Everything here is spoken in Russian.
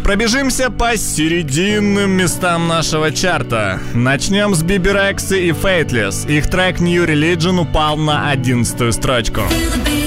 Пробежимся по серединным местам нашего чарта. Начнем с Биби Рекса и Faithless. Их трек New Religion упал на 11-ю строчку. Feel the beat.